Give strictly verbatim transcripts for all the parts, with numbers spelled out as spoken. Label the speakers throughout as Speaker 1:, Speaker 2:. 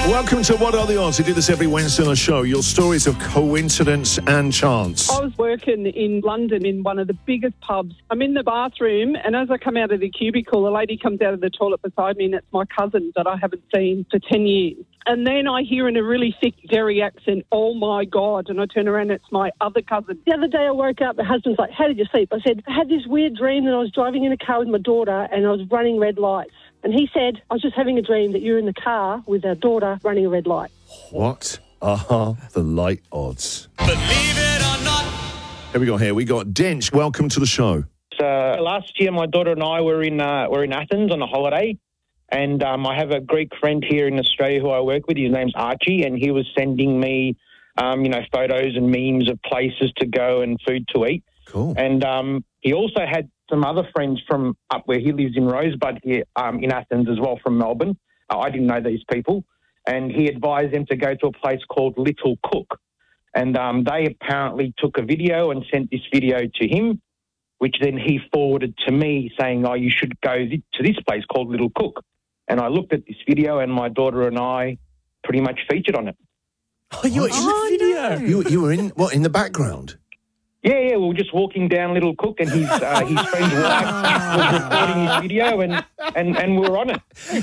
Speaker 1: Welcome to What Are the Odds? We do this every Wednesday on the show. Your stories of coincidence and chance.
Speaker 2: I was working in London in one of the biggest pubs. I'm in the bathroom, and as I come out of the cubicle, a lady comes out of the toilet beside me, and it's my cousin that I haven't seen for ten years. And then I hear in a really thick Derry accent, "Oh, my God," and I turn around, it's my other cousin.
Speaker 3: The other day I woke up, my husband's like, "How did you sleep?" I said, "I had this weird dream that I was driving in a car with my daughter and I was running red lights." And he said, "I was just having a dream that you're in the car with our daughter running a red light."
Speaker 1: What are the light odds?
Speaker 4: Believe it or not.
Speaker 1: Here we go. Here we got Dench. Welcome to the show.
Speaker 5: Uh, last year, my daughter and I were in uh, were in Athens on a holiday, and um, I have a Greek friend here in Australia who I work with. His name's Archie, and he was sending me, um, you know, photos and memes of places to go and food to eat.
Speaker 1: Cool.
Speaker 5: And um, he also had some other friends from up where he lives in Rosebud here um, in Athens as well, from Melbourne. Uh, I didn't know these people. And he advised them to go to a place called Little Cook. And um, they apparently took a video and sent this video to him, which then he forwarded to me saying, "Oh, you should go th- to this place called Little Cook." And I looked at this video and my daughter and I pretty much featured on it.
Speaker 1: Oh, you were in
Speaker 2: Oh,
Speaker 1: the video?
Speaker 2: no.
Speaker 1: You, you were in, what, in the background?
Speaker 5: Yeah, yeah, we were just walking down Little Cook and his uh, his friend's wife was recording his video and, and, and we were on it.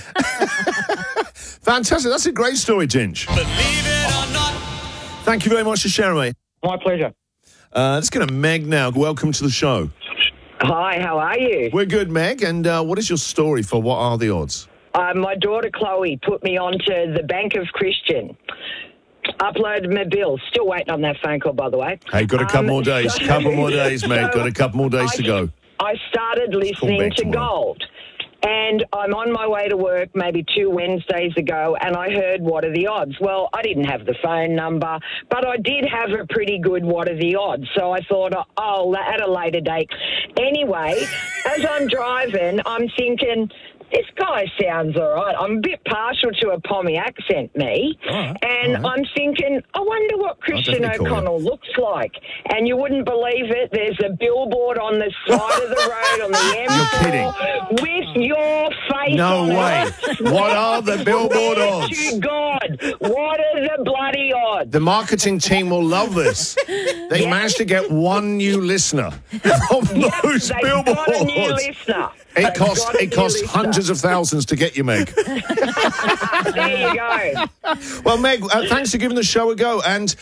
Speaker 1: Fantastic. That's a great story, Dench.
Speaker 4: Believe it or not.
Speaker 1: Thank you very much for sharing, mate.
Speaker 5: My pleasure.
Speaker 1: Uh, let's go to Meg now. Welcome to the show.
Speaker 6: Hi, how are you?
Speaker 1: We're good, Meg. And uh, what is your story for What Are the Odds?
Speaker 6: Uh, my daughter Chloe put me onto the Bank of Christian. Uploaded my bill. Still waiting on that phone call, by the way.
Speaker 1: Hey, got a couple
Speaker 6: Um,
Speaker 1: more days.
Speaker 6: so-
Speaker 1: couple more days, mate.
Speaker 6: so
Speaker 1: Got a couple more days
Speaker 6: I,
Speaker 1: to go.
Speaker 6: I started listening
Speaker 1: back
Speaker 6: to
Speaker 1: tomorrow.
Speaker 6: Gold. And I'm on my way to work maybe two Wednesdays ago, and I heard What Are the Odds? Well, I didn't have the phone number, but I did have a pretty good What Are the Odds? So I thought, oh, at a later date. Anyway, as I'm driving, I'm thinking, this guy sounds all right. I'm a bit partial to a Pommy accent, me.
Speaker 1: All right,
Speaker 6: and
Speaker 1: all right.
Speaker 6: I'm thinking, I wonder what Christian
Speaker 1: definitely call
Speaker 6: O'Connell looks like. And you wouldn't believe it. There's a billboard on the side of the road on the M four
Speaker 1: kidding.
Speaker 6: with your face
Speaker 1: No
Speaker 6: on
Speaker 1: way.
Speaker 6: it.
Speaker 1: What are the billboard
Speaker 6: Swear
Speaker 1: odds?
Speaker 6: to God, what are the bloody odds?
Speaker 1: The marketing team will love this. They
Speaker 6: Yeah.
Speaker 1: managed to get one new listener from those
Speaker 6: They've
Speaker 1: billboards.
Speaker 6: got a new listener.
Speaker 1: It
Speaker 6: They've
Speaker 1: cost
Speaker 6: got a
Speaker 1: it
Speaker 6: new
Speaker 1: cost
Speaker 6: listener.
Speaker 1: hundreds of thousands to get you, Meg.
Speaker 6: There you go.
Speaker 1: Well, Meg, uh, thanks for giving the show a go. And